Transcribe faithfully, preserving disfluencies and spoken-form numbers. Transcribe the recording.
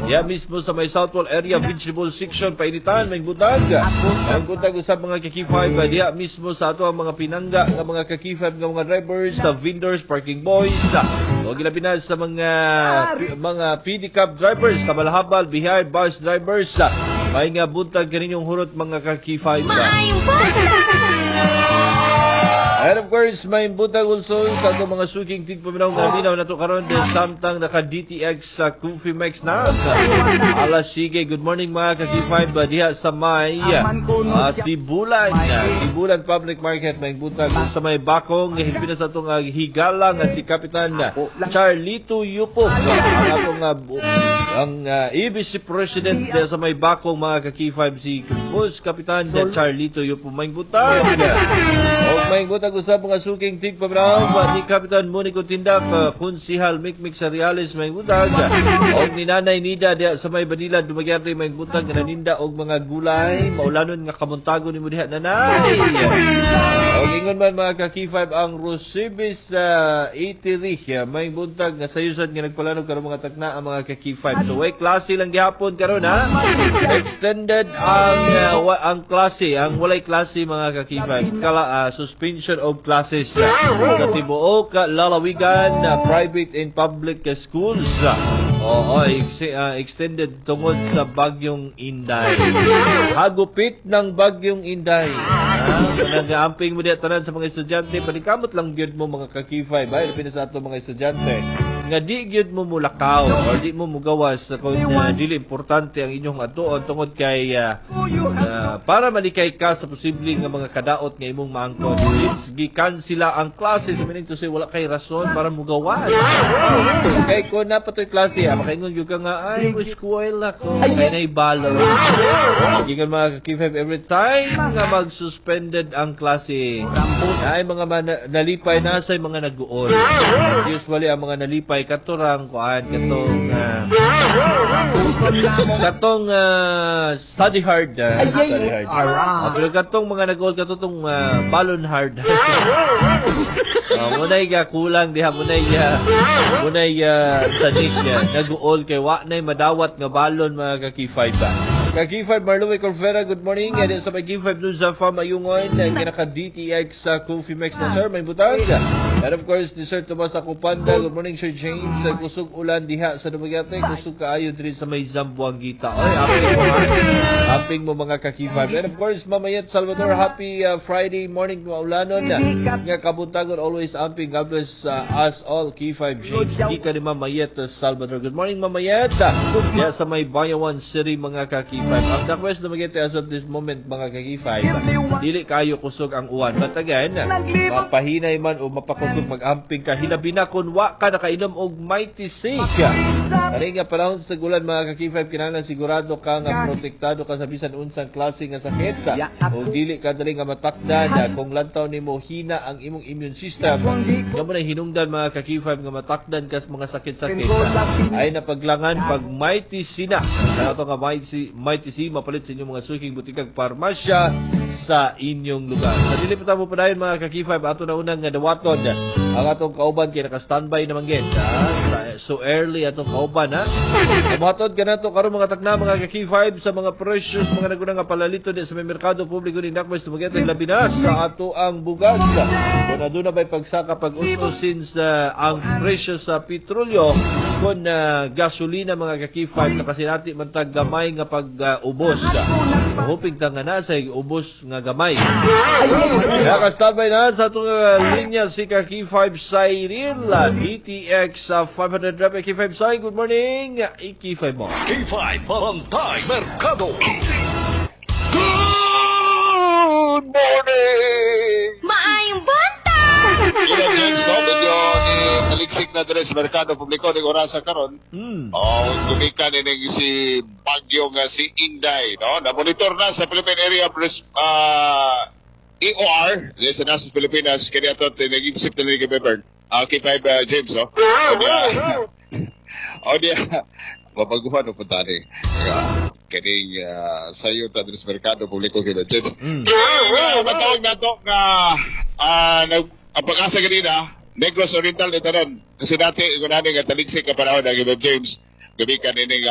Ya mismo sa may Southwall area vegetable section painitan may butag. Ang butag usab mga kaki five diha mismo sa ato ang mga pinangga ng mga kaki five ng mga drivers, sa vendors, parking boys, o gilabinan sa mga mga P D cab drivers sa Malhabal, Bihar, bus drivers. May nga buntag kaninyong hurot mga kaki five. Maayong bata! And of course, may butang also sa itong mga suking tigpaminaw na minaw na ito karoon din samtang naka-D T X sa Coffee Max na. Alas sige, good morning mga kaki-five diha sa may uh, Sibulan. Sibulan Public Market, may butang sa may bakong hilpina sa itong uh, higalang uh, si Kapitan uh, Charlito Yupo. Ang atong uh, ang uh, A B C President uh, sa may bakong mga kaki-five si Boss Kapitan uh, Charlito Yupo. May butang. O may butang usab mga suking tig pabraw ni Kapitan Monico Tindak, uh, Konsihal Mikmik Sariales may butag og ni Nanay Nida diha sa may Banila dumagyari may butag nga naninda og mga gulay maulanon nga kamuntago nimo diha nanay. Og ingon man mga kaki five ang Rosibis uh, Eatery uh, may butag nga sayusan nga nagpalanog karon mga tagna ang mga kaki five. So way klase lang gihapon karon ha. Extended ang uh, wa, ang klase, ang walay klase mga kaki five. Kala uh, suspension of classes uh, sa tibuok uh, lalawigan uh, private and public uh, schools. Uh, Oo, ex- uh, extended tungod sa Bagyong Inday. Hagupit ng Bagyong Inday. Ah, nag-aamping mo diya tanan sa mga estudyante, panikamot lang gyud mo mga kakifay, ba? Ilapin sa ato mga estudyante. Nga di gyud mo mulakaw or di mo mugawas kung uh, dili importante ang inyong atuon tungod kay uh, uh, para malikay ka sa posibleng nga mga kadaot nga imong maangkon. Since gikan sila ang klase, sa meaning to say wala kay rason para mugawas. Kay ko na patoy klase, ah, makaingon gyud ka nga ay mo eskwela ko, kay nay balo. Gikan mga kakifay every time nga mag-suspended ang klase. Ay mga man- nalipay na sa mga nag-uon. Usually ang mga nalipay katurang kuan katong uh, katong uh, study hard uh, study hard uh, pero katong mga nag-uol katong uh, balon hard uh, munay ga kulang diha munay ga munay uh, sadik uh, nag-uol kay wa nay madawat nga balon mga kakifay ba. Kaki five Marlowe Corvera, good morning. Yan sa may G five doon sa Farm Ayungon. Kinaka-D T X sa Coffee Max na sir. May butang. And of course, ni Sir Tomas Akupanda. Good morning, Sir James. Kusog ulan diha sa Dumaguete. Kusog kaayo din sa may Zamboanguita. Oy, aping mo ha. Aping mo mga Kaki five. And of course, Mamayet Salvador, happy uh, Friday morning mga ulanon. Nga kabuntagon always amping. God bless uh, us all. Key five James. Di ka ni Mamayet Salvador. Good morning, Mamayet. Yan sa may Bayawan City mga Kaki five. Ang request na magete as of this moment mga kaki five, dili kayo kusog ang uwan. But again, mapahinay man o mapakusog mag-amping ka, hilabi na kung wa ka nakainom og mighty sake. Kani nga panahon sa gulan mga kaki five, kinahanglan sigurado ka nga protektado ka sa bisan unsang klase nga sakit. O dili ka dali nga matakdan kung lantaw nimo hina ang imong immune system. Nga mo na hinungdan mga kaki five nga matakdan ka sa mga sakit-sakit. Ay napaglangan pag mighty sina. Kanato nga mighty Mighty C, mapalit sa inyong mga suking butikag parmasya sa inyong lugar. Sa dili pa tamo padayon mga kaki five, ato na unang nga dawaton ang atong kauban kay naka-standby naman gid. So early atong kauban ha. Mahatod ka nato karon mga takna mga kaki five sa mga precious mga nagunang nga palalito di sa may merkado publiko ni Nakmas Dumaguete labi na sa ato ang bugas. Kung aduna bay pagsaka pag-us since uh, ang presyo sa petrolyo kon uh, gasolina mga kaki five nakasinati man tag gamay nga pag uh, ubos. Hoping ta nga na sa ubos nga gamay. Nakastabay na sa itong uh, linya si Kaki five Cyril D T X uh, five hundred rep. Kaki five Cyril, good morning. Kaki five mo. Kaki five Bantay Mercado. Good morning! Maayong banta! Ilang James, no? Medyo ni naliksik na din sa merkado publiko ng orasa karon. Hmm. Oh, gumikan ni si Bagyo nga si Inday, no? Na-monitor na sa Philippine Area Pres, uh, E O R, yes, sa nasa Pilipinas, kaya ito nag-isip na ni Bebern. Uh, K five uh, James, no? O niya, o niya, mapaguhan o punta ni. Kaning uh, sayo ta sa merkado publiko kina James. Mm. Uh, matawag na to nga uh, nag ang pag-asa ganina, Negros Oriental ito ron. Kasi dati, kung namin nga taligsik ka panahon ng James, gabi ka nini